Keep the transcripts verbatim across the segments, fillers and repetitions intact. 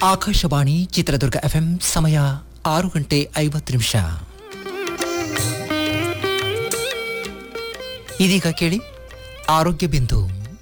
Akashvani Chitradurga FM ಸಮಯ ಆರು ಗಂಟೆ ಐವತ್ತು ನಿಮಿಷ. ಇದೀಗ ಕೇಳಿ ಆರೋಗ್ಯ ಬಿಂದು.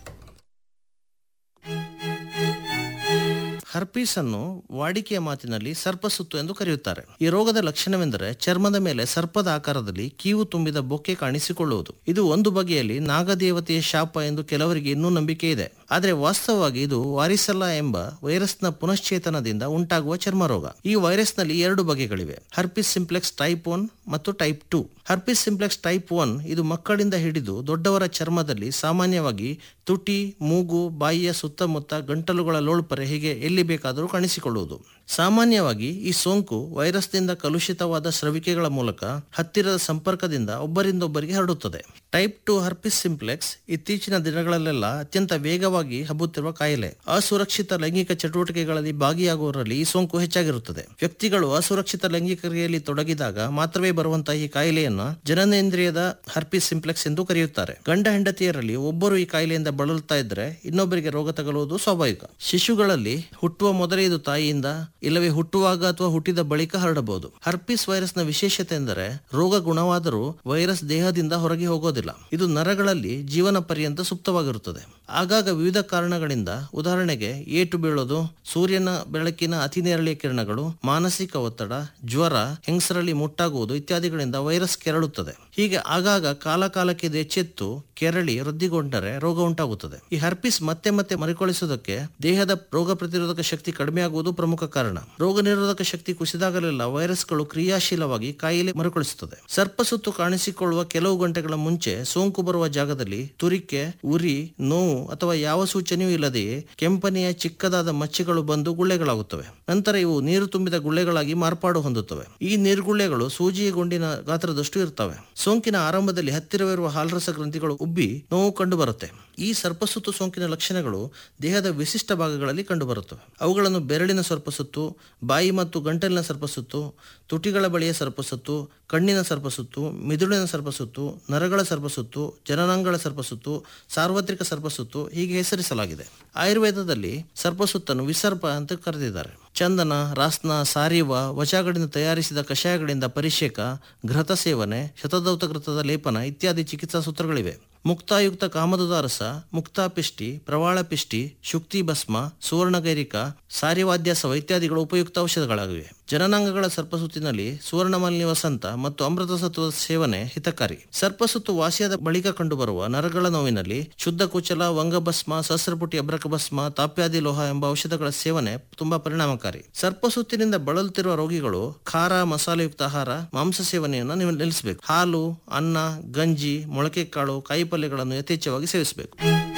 ಹರ್ಪೀಸ್ ಅನ್ನು ವಾಡಿಕೆಯ ಮಾತಿನಲ್ಲಿ ಸರ್ಪಸುತ್ತು ಎಂದು ಕರೆಯುತ್ತಾರೆ. ಈ ರೋಗದ ಲಕ್ಷಣವೆಂದರೆ ಚರ್ಮದ ಮೇಲೆ ಸರ್ಪದ ಆಕಾರದಲ್ಲಿ ಕೀವು ತುಂಬಿದ ಬೊಕ್ಕೆ ಕಾಣಿಸಿಕೊಳ್ಳುವುದು. ಇದು ಒಂದು ಬಗೆಯಲ್ಲಿ ನಾಗದೇವತೆಯ ಶಾಪ ಎಂದು ಕೆಲವರಿಗೆ ಇನ್ನೂ ನಂಬಿಕೆ ಇದೆ. ಆದರೆ ವಾಸ್ತವವಾಗಿ ಇದು ವಾರಿಸೆಲ್ಲಾ ಎಂಬ ವೈರಸ್ನ ಪುನಶ್ಚೇತನದಿಂದ ಉಂಟಾಗುವ ಚರ್ಮ ರೋಗ. ಈ ವೈರಸ್ನಲ್ಲಿ ಎರಡು ಬಗೆಗಳಿವೆ, ಹರ್ಪಿಸ್ ಸಿಂಪ್ಲೆಕ್ಸ್ ಟೈಪ್ ಒನ್ ಮತ್ತು type two. Herpes simplex type one ಇದು ಮಕ್ಕಳಿಂದ ಹಿಡಿದು ದೊಡ್ಡವರ ಚರ್ಮದಲ್ಲಿ ಸಾಮಾನ್ಯವಾಗಿ ತುಟಿ, ಮೂಗು, ಬಾಯಿಯ ಸುತ್ತಮುತ್ತ, ಗಂಟಲುಗಳ ಲೋಳ್ಪರೆ ಹೀಗೆ ಎಲ್ಲಿ ಬೇಕಾದರೂ ಕಾಣಿಸಿಕೊಳ್ಳುವುದು. ಸಾಮಾನ್ಯವಾಗಿ ಈ ಸೋಂಕು ವೈರಸ್ನಿಂದ ಕಲುಷಿತವಾದ ಸ್ರವಿಕೆಗಳ ಮೂಲಕ ಹತ್ತಿರದ ಸಂಪರ್ಕದಿಂದ ಒಬ್ಬರಿಂದೊಬ್ಬರಿಗೆ ಹರಡುತ್ತದೆ. ಟೈಪ್ ಟು ಹರ್ಪಿಸ್ ಸಿಂಪ್ಲೆಕ್ಸ್ ಇತ್ತೀಚಿನ ದಿನಗಳಲ್ಲೆಲ್ಲ ಅತ್ಯಂತ ವೇಗವಾಗಿ ಹಬ್ಬುತ್ತಿರುವ ಕಾಯಿಲೆ. ಅಸುರಕ್ಷಿತ ಲೈಂಗಿಕ ಚಟುವಟಿಕೆಗಳಲ್ಲಿ ಭಾಗಿಯಾಗುವವರಲ್ಲಿ ಈ ಸೋಂಕು ಹೆಚ್ಚಾಗಿರುತ್ತದೆ. ವ್ಯಕ್ತಿಗಳು ಅಸುರಕ್ಷಿತ ಲೈಂಗಿಕ ಕ್ರಿಯೆಯಲ್ಲಿ ತೊಡಗಿದಾಗ ಮಾತ್ರವೇ ಬರುವಂತಹ ಈ ಕಾಯಿಲೆಯನ್ನ ಜನನೇಂದ್ರಿಯದ ಹರ್ಪಿಸ್ ಸಿಂಪ್ಲೆಕ್ಸ್ ಎಂದು ಕರೆಯುತ್ತಾರೆ. ಗಂಡ ಹೆಂಡತಿಯರಲ್ಲಿ ಒಬ್ಬರು ಈ ಕಾಯಿಲೆಯಿಂದ ಬಳಲುತ್ತಾ ಇದ್ದರೆ ಇನ್ನೊಬ್ಬರಿಗೆ ರೋಗ ತಗುಲುವುದು ಸ್ವಾಭಾವಿಕ. ಶಿಶುಗಳಲ್ಲಿ ಹುಟ್ಟುವ ಮೊದಲೇ ಇದು ತಾಯಿಯಿಂದ ಇಲ್ಲವೇ ಹುಟ್ಟುವಾಗ ಅಥವಾ ಹುಟ್ಟಿದ ಬಳಿಕ ಹರಡಬಹುದು. ಹರ್ಪಿಸ್ ವೈರಸ್ ನ ವಿಶೇಷತೆ ಎಂದರೆ ರೋಗ ಗುಣವಾದರೂ ವೈರಸ್ ದೇಹದಿಂದ ಹೊರಗೆ ಹೋಗೋದಿಲ್ಲ. ಇದು ನರಗಳಲ್ಲಿ ಜೀವನ ಪರ್ಯಂತ ಸುಪ್ತವಾಗಿರುತ್ತದೆ. ಆಗಾಗ ವಿವಿಧ ಕಾರಣಗಳಿಂದ, ಉದಾಹರಣೆಗೆ ಏಟು ಬೀಳೋದು, ಸೂರ್ಯನ ಬೆಳಕಿನ ಅತಿ ನೇರಳೆಯ ಕಿರಣಗಳು, ಮಾನಸಿಕ ಒತ್ತಡ, ಜ್ವರ, ಹೆಂಗಸರಲ್ಲಿ ಮುಟ್ಟಾಗುವುದು ಇತ್ಯಾದಿಗಳಿಂದ ವೈರಸ್ ಕೆರಳುತ್ತದೆ. ಹೀಗೆ ಆಗಾಗ ಕಾಲ ಕಾಲಕ್ಕೆ ಇದು ಎಚ್ಚೆತ್ತು ಕೆರಳಿ ವೃದ್ಧಿಗೊಂಡರೆ ರೋಗ ಉಂಟಾಗುತ್ತದೆ. ಈ ಹರ್ಪಿಸ್ ಮತ್ತೆ ಮತ್ತೆ ಮರುಕಳಿಸುವುದಕ್ಕೆ ದೇಹದ ರೋಗ ಪ್ರತಿರೋಧಕ ಶಕ್ತಿ ಕಡಿಮೆಯಾಗುವುದು ಪ್ರಮುಖ ಕಾರಣ. ರೋಗ ನಿರೋಧಕ ಶಕ್ತಿ ಕುಸಿದಾಗಲೆಲ್ಲ ವೈರಸ್ಗಳು ಕ್ರಿಯಾಶೀಲವಾಗಿ ಕಾಯಿಲೆ ಮರುಕಳಿಸುತ್ತದೆ. ಸರ್ಪಸುತ್ತು ಕಾಣಿಸಿಕೊಳ್ಳುವ ಕೆಲವು ಗಂಟೆಗಳ ಮುಂಚೆ ಸೋಂಕು ಬರುವ ಜಾಗದಲ್ಲಿ ತುರಿಕೆ, ಉರಿ, ನೋವು ಅಥವಾ ಯಾವ ಸೂಚನೆಯೂ ಇಲ್ಲದೆಯೇ ಕೆಂಪನೆಯ ಚಿಕ್ಕದಾದ ಮಚ್ಚೆಗಳು ಬಂದು ಗುಳ್ಳೆಗಳಾಗುತ್ತವೆ. ನಂತರ ಇವು ನೀರು ತುಂಬಿದ ಗುಳ್ಳೆಗಳಾಗಿ ಮಾರ್ಪಾಡು ಹೊಂದುತ್ತವೆ. ಈ ನೀರ್ಗುಳ್ಳೆಗಳು ಸೂಜಿಯ ಗುಂಡಿನ ಗಾತ್ರದಷ್ಟು ಇರ್ತವೆ. ಸೋಂಕಿನ ಆರಂಭದಲ್ಲಿ ಹತ್ತಿರವಿರುವ ಹಾಲ್ರಸ ಗ್ರಂಥಿಗಳು ಉಬ್ಬಿ ನೋವು ಕಂಡು ಬರುತ್ತೆ. ಈ ಸರ್ಪಸುತ್ತು ಸೋಂಕಿನ ಲಕ್ಷಣಗಳು ದೇಹದ ವಿಶಿಷ್ಟ ಭಾಗಗಳಲ್ಲಿ ಕಂಡುಬರುತ್ತವೆ. ಅವುಗಳನ್ನು ಬೆರಳಿನ ಸರ್ಪಸುತ್ತು, ಬಾಯಿ ಮತ್ತು ಗಂಟಲಿನ ಸರ್ಪಸುತ್ತು, ತುಟಿಗಳ ಬಳಿಯ ಸರ್ಪಸುತ್ತು, ಕಣ್ಣಿನ ಸರ್ಪಸುತ್ತು, ಮಿದುಳಿನ ಸರ್ಪಸುತ್ತು, ನರಗಳ ಸರ್ಪಸುತ್ತು, ಜನನಾಂಗಗಳ ಸರ್ಪಸುತ್ತು, ಸಾರ್ವತ್ರಿಕ ಸರ್ಪಸುತ್ತು ಹೀಗೆ ಹೆಸರಿಸಲಾಗಿದೆ. ಆಯುರ್ವೇದದಲ್ಲಿ ಸರ್ಪಸುತ್ತನ್ನು ವಿಸರ್ಪ ಅಂತ ಕರೆದಿದ್ದಾರೆ. ಚಂದನ, ರಾಸ್ನ, ಸಾರಿವ, ವಚಗಳಿಂದ ತಯಾರಿಸಿದ ಕಷಾಯಗಳಿಂದ ಪರಿಷೇಕ, ಘೃತ ಸೇವನೆ, ಶತದೌತ ಘೃತದ ಲೇಪನ ಇತ್ಯಾದಿ ಚಿಕಿತ್ಸಾ ಸೂತ್ರಗಳಿವೆ. ಮುಕ್ತಾಯುಕ್ತ ಕಾಮದುದ ರಸ, ಮುಕ್ತಾಪಿಷ್ಟಿ, ಪ್ರವಾಳ ಪಿಷ್ಟಿ, ಶುಕ್ತಿ ಭಸ್ಮ, ಸುವರ್ಣಗೈರಿಕ, ಸಾರಿವಾದ್ಯಾಸವ ಇತ್ಯಾದಿಗಳು ಉಪಯುಕ್ತ ಔಷಧಗಳಾಗಿವೆ. ಜನನಾಂಗಗಳ ಸರ್ಪಸುತ್ತಿನಲ್ಲಿ ಸುವರ್ಣಮಾಲಿನಿ ವಸಂತ ಮತ್ತು ಅಮೃತ ಸತ್ವದ ಸೇವನೆ ಹಿತಕಾರಿ. ಸರ್ಪಸುತ್ತು ವಾಸಿಯಾದ ಬಳಿಕ ಕಂಡುಬರುವ ನರಗಳ ನೋವಿನಲ್ಲಿ ಶುದ್ಧ ಕುಚಲ, ವಂಗಭಸ್ಮ, ಸಹಸ್ರಪುಟಿ ಅಬ್ರಕ ಭಸ್ಮ, ತಾಪ್ಯಾದಿ ಲೋಹ ಎಂಬ ಔಷಧಗಳ ಸೇವನೆ ತುಂಬಾ ಪರಿಣಾಮಕಾರಿ. ಸರ್ಪಸುತ್ತಿನಿಂದ ಬಳಲುತ್ತಿರುವ ರೋಗಿಗಳು ಖಾರ, ಮಸಾಲೆಯುಕ್ತ ಆಹಾರ, ಮಾಂಸ ಸೇವನೆಯನ್ನು ನೀವು ನಿಲ್ಲಿಸಬೇಕು. ಹಾಲು, ಅನ್ನ, ಗಂಜಿ, ಮೊಳಕೆ ಕಾಳು, ಕಾಯಿ ಪಲ್ಯಗಳನ್ನು ಯಥೇಚ್ಛವಾಗಿ ಸೇವಿಸಬೇಕು.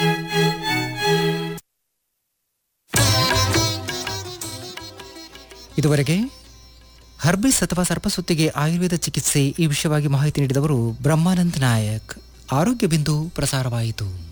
ಇದುವರೆಗೆ ಹರ್ಬಿಸ್ ಅಥವಾ ಸರ್ಪಸುತ್ತಿಗೆ ಆಯುರ್ವೇದ ಚಿಕಿತ್ಸೆ ಈ ವಿಷಯವಾಗಿ ಮಾಹಿತಿ ನೀಡಿದವರು ಬ್ರಹ್ಮಾನಂದ್ ನಾಯಕ್. ಆರೋಗ್ಯ ಬಿಂದು ಪ್ರಸಾರವಾಯಿತು.